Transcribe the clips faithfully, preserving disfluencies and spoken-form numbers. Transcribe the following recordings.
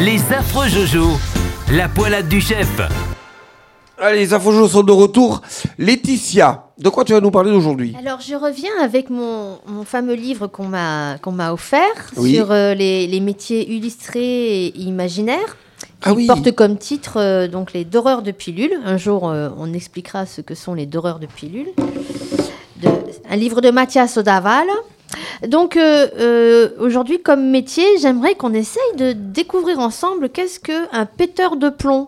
Les affreux Jojo, la poilade du chef. Allez, les affreux Jojo sont de retour. Laetitia, de quoi tu vas nous parler aujourd'hui ? Alors, je reviens avec mon, mon fameux livre qu'on m'a, qu'on m'a offert Oui. sur euh, les, les métiers illustrés et imaginaires. Qui Ah oui. porte comme titre euh, donc les doreurs de pilules. Un jour, euh, on expliquera ce que sont les doreurs de pilules. De, un livre de Mathias Odaval. Donc, euh, euh, aujourd'hui, comme métier, j'aimerais qu'on essaye de découvrir ensemble qu'est-ce qu'un péteur de plomb.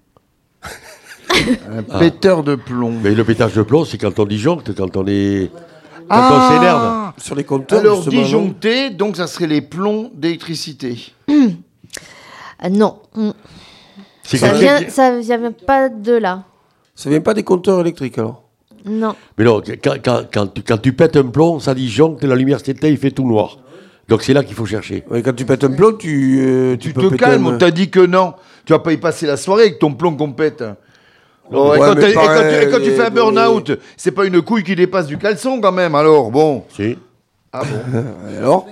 Un ah. péteur de plomb. Mais le pétage de plomb, c'est quand on disjoncte, quand on est... Quand ah on s'énerve. Sur les compteurs, alors justement, disjoncté, donc ça serait les plombs d'électricité. euh, non. C'est Ça quand vient, ça vient pas de là. Ça vient pas des compteurs électriques, alors ? Non. Mais non, quand, quand, quand, tu, quand tu pètes un plomb, ça disjoncte, la lumière s'éteint, il fait tout noir. Donc c'est là qu'il faut chercher. Ouais, quand tu pètes un plomb, tu, euh, tu, Tu peux te péter calmes, un- on t'a dit que non. Tu vas pas y passer la soirée avec ton plomb qu'on pète. Oh, et, Ouais, quand mais t'as- et quand pareil, tu, et quand tu fais un les- burn-out, c'est pas une couille qui dépasse du caleçon quand même, alors bon. Si. Ah bon. Alors,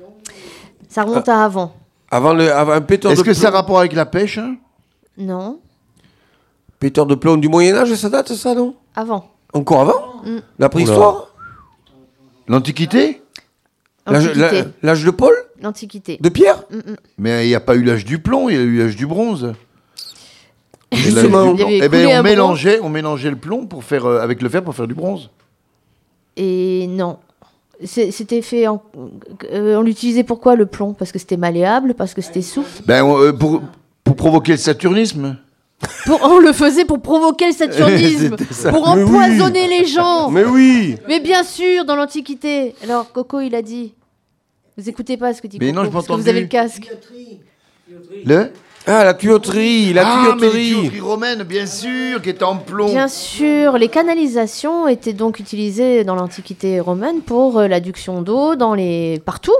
Ça remonte à avant. avant, le, avant un péteur Est-ce de que plomb... ça a rapport avec la pêche hein Non. Péteur de plomb du Moyen-Âge, ça date, ça, non ? Avant. Encore avant ? Mm. La préhistoire ? L'Antiquité L'âge, L'Antiquité. la- l'âge de Paul ? L'Antiquité. De Pierre ? Mm, mm. Mais il n'y a pas eu l'âge du plomb, il y a eu l'âge du bronze. Justement. Il y avait Eh coulé ben, un on bronze. mélangeait, on mélangeait le plomb pour faire, euh, avec le fer pour faire du bronze. Et non. C'est- C'était fait en... euh, on l'utilisait pourquoi le plomb? Parce que c'était malléable, parce que c'était souple. Ben, on- euh, pour, pour provoquer le saturnisme. Pour... On le faisait pour provoquer le saturnisme, C'était ça. pour Mais empoisonner les gens. Mais oui ! Mais bien sûr, dans l'Antiquité. Alors Coco, il a dit. Vous écoutez pas ce que dit Mais Coco non, je parce que m'entends vous avez plus. le casque. Le Ah, la tuyauterie, la Ah, mais les tuyauterie. tuyauteries romaines, bien sûr, qui étaient en plomb. Bien sûr, les canalisations étaient donc utilisées dans l'Antiquité romaine pour euh, l'adduction d'eau dans les partout.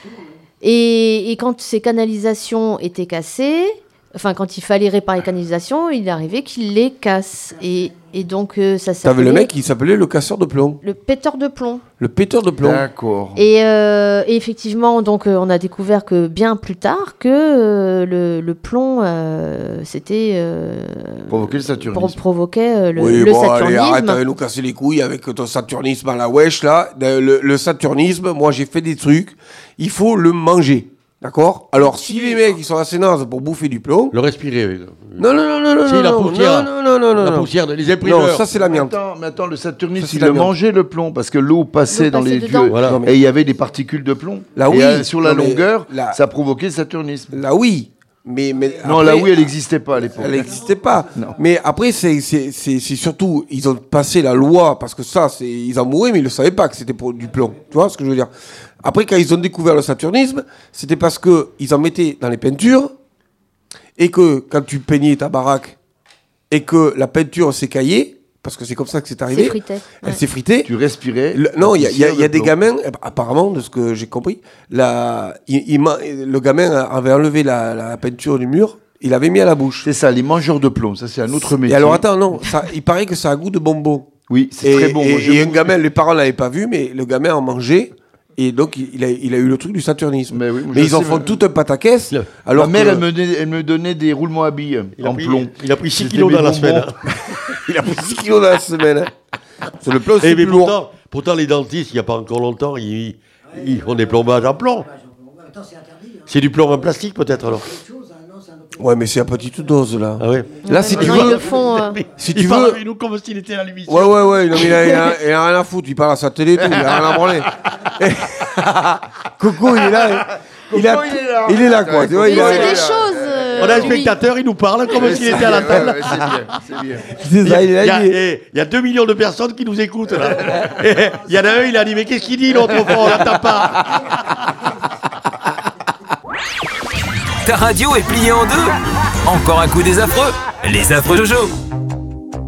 Et, et quand ces canalisations étaient cassées, enfin quand il fallait réparer les canalisations, il arrivait qu'il les casse. Et, et donc euh, ça T'avais s'appelait le mec qui s'appelait le casseur de plomb. le péteur de plomb. Le péteur de plomb. D'accord. Et, euh, et effectivement, donc euh, on a découvert que bien plus tard que euh, le, le plomb, euh, c'était euh, Provoquer le saturnisme. pro- provoquait euh, le, Oui, le bon, allez, saturnisme. arrête de nous casser les couilles avec ton saturnisme à la wesh, là. Le, le- le saturnisme, moi, j'ai fait des trucs. Il faut le manger. D'accord ? Alors, si les mecs, ils sont assez nazes pour bouffer du plomb... Le respirer. oui. Non, non, non, non, non, Si, non, la non, poussière. non, non, non, non, La non. poussière, de- les imprimeurs. Non, ça, c'est Mais l'amiante. attends, mais attends, le saturnisme, Ça, c'est il le l'amiante. mangeait le plomb parce que l'eau passait L'eau dans passait les dedans. tuyaux Voilà. et il y avait des particules de plomb. Là, et oui. euh, sur la Non, mais longueur, là- ça provoquait le saturnisme. Là, oui. Mais, mais Non, après- là oui, elle n'existait pas à l'époque. Elle n'existait pas. Non. Mais après, c'est, c'est, c'est, c'est surtout, ils ont passé la loi, parce que ça, c'est, ils en mouraient, mais ils ne savaient pas que c'était pour du plomb. Tu vois ce que je veux dire ? Après, quand ils ont découvert le saturnisme, c'était parce qu'ils en mettaient dans les peintures, et que quand tu peignais ta baraque, et que la peinture s'écaillait, parce que c'est comme ça que c'est arrivé, S'effritait, elle ouais. s'effritait. Tu respirais. Le- non, il y a, il y a- la il y a des poussière de gamins, eh ben, apparemment, de ce que j'ai compris, la, il- il m'a- le gamin avait enlevé la, la peinture du mur, il l'avait mis à la bouche. C'est ça, les mangeurs de plomb. Ça, c'est un autre métier. Et alors attends, non, ça, il paraît que ça a goût de bonbon. Oui, c'est Et, très bon. et- Moi, je et un bouffe- gamin, les parents l'avaient pas vu, mais le gamin en mangeait. Et donc, il il a, il a eu le truc du saturnisme. Mais oui, moi, mais je ils en sais, font mais- tout un pataquès. Le- Alors Ma mère, que- elle, me donnait, elle me donnait des roulements à billes Il a en pris- plomb. Il a pris six C'était kilos mes dans la bonbons. semaine. il a pris six kilos dans la semaine. hein. C'est le plomb, Eh, c'est mais plus lourd. pourtant, pourtant, les dentistes, il n'y a pas encore longtemps, ils, ils font des plombages en plomb. C'est du plomb en plastique, peut-être, alors. Ouais, mais c'est à petite dose, là. Ah ouais. Là, si tu Maintenant, ils veux... le font. euh, Si Il tu parle veux... avec nous comme s'il était à l'émission. Ouais, ouais, ouais, non, mais il a, il a- il a rien à foutre, il parle à sa télé et tout, il a rien à branler. Coco, il est là. Il, a- Coco, il est là. il est là, quoi. Tu vois, Mais il a- c'est il a- des choses. euh, On a un oui. spectateur, il nous parle comme Ouais, s'il c'est était à la bien, table. ouais, ouais, c'est bien, c'est bien. C'est Il y, ça, a, il est il y là, a- il est- eh, il y a deux millions de personnes qui nous écoutent là. Et il y en a un, il a dit mais qu'est-ce qu'il dit l'autre au fond, on l'entend pas. Ta radio est pliée en deux. Encore un coup des affreux. Les affreux Jojo.